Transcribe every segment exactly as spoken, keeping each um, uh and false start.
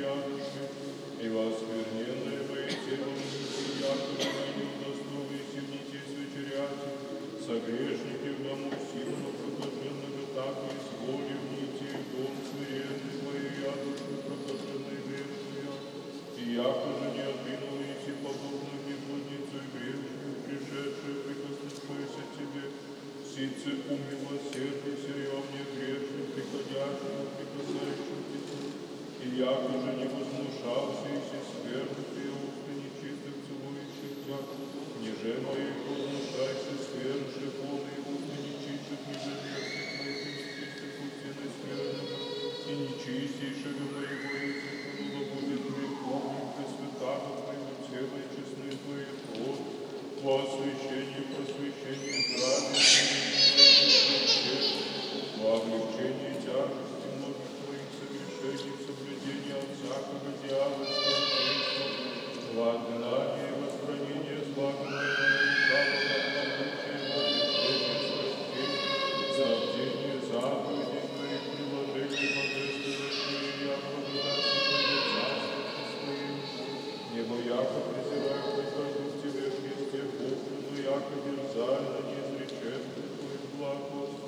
неприятности, и воскверненное Твое тело унеси, яко не удостоились внести свечеряти, согрешники в дому Симона прокаженного, так и изволи внести в дом смиренный Твоей ядуши прокаженной грешную, и яко же не отвинулись и подобно неплодницу и грешную, пришедшую, прикоснувшуюся Тебе, сице умилосердися и во мне грешным, приходящим, прикасающим Тебя, и яко же не возмущался и се сквернутые уста нечистых целующих Тебя, ниже моих возмущайся сквернувших полные уста нечистых, ниже верхних моих и нечистых устины скверного, и нечистейшего моего языка, но да будет греховным пресвятаго Твоего тела и честны Твои плод, во освящении, просвещении, здравии, во облегчении тяжести многих Твоих согрешений, в соблюдении от всякого дьявольского действа, во отгнании и возбранении зла, гнойного лукавого, обличия, во облегчении страстей, снабдение заповедей Твоих, приложение божественных и я благодати Твоего царства Твоим, небо яко презираю, прихожу к Тебе, Христе Боже, но яко дерзально неизреченно Твоих благ,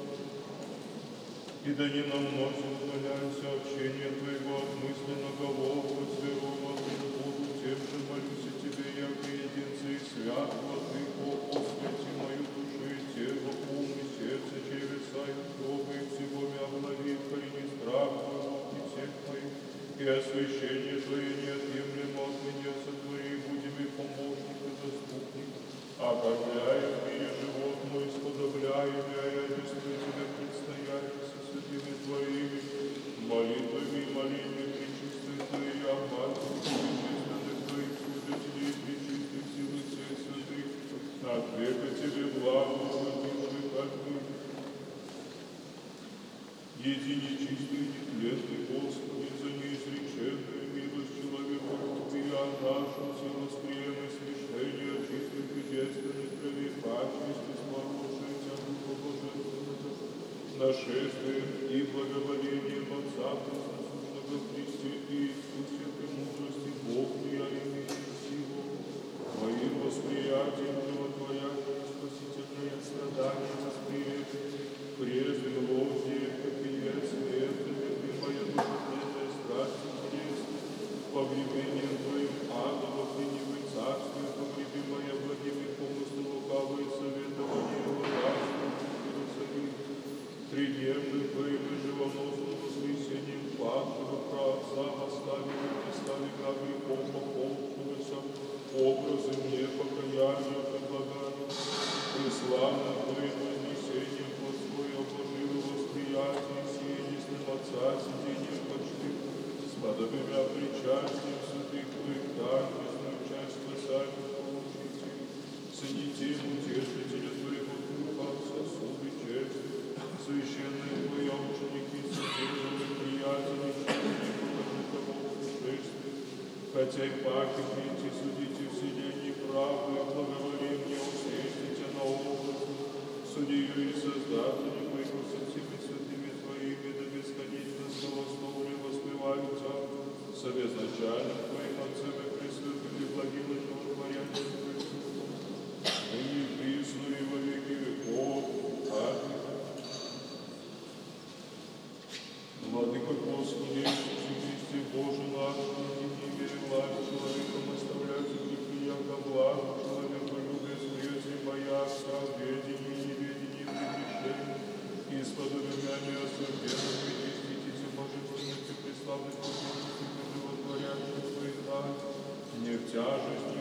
и да не намножит, моляйся, общение Твоего от мысли на голову, зверого Богу, тем же молюся Тебе, яко единце и святого Ты, о Господи, мою душу и тело, ум и сердце, чревеса и утробы, и всего мя обнови, корени страх Твоего и всех Твоих, и освящение Твое неотъемлемо от меня сотвори, будем и помощник и заступник, окормляя в мире живот мой, сподобляя мя, я действительно предстояю со святыми Твоими, молитвами и молитвами пречистых Твоих, я мальчик пречистых Твоих служителей и пречистых силы всех святых, от века Тебе благо, владимир как бы. Едине чистый, нетленный Господи, за неизреченную милость человеку любви, а нашу силу восприемы смешения чистых и девственных крови, пачесть и сморожие Тя Духа Божественного, нашествием и благоволением Отца Пресносущного в Христе Иисусе, премудрости Богу, я имею силу, Твоим восприятием животворящим спасительное страдание восприятие, прежде гвозди, копиец, смертными, Ты моя душевленная страсть интересна, погребением Твоим ада, во пленивой царстве, погреби моя благими помыслы лукавые советования, властью, Иерусалим, тридневным Твоим и живоносным воскресением падшего праотца, оставив и представив на грехом пополнившегося, образы мне покаяния предлагаю, и славным Твоим вознесением плотской обложив восприятие сиедестным Отца, сидением почты, сподобимя причастием святых Твоих тайностную часть спасаемых получите, цените им утешителя Твоего Духа, сосуды чести, священные Твои ученики, содержанные приятели, чтение покажи того путешествия, хотя и паки прийти судите в селении правды, благоволи мне усестите на область, судью и создателю Твоего со всеми святыми Твоими, да бесконечно словословие воспеваются, со безначальным Твоим Отцем и пресвятым и благим и животворящим Твоим, ныне и присно и во веки веков. Аминь. Владыка Господи, Иисусе Христе, Боже наш, и не имея власть человеком оставлять грехи, яко благо человеку любя средстве бояться, ведении и неведении прегрешений, и сподобимя неосужденных предвеститесь божественных и преславных победителей, животворящих Твоих дай, не в тяжесть